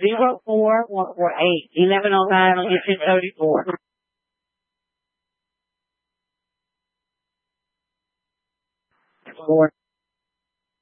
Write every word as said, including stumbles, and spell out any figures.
zero four one four eight eleven oh nine Mission thirty-four. Four.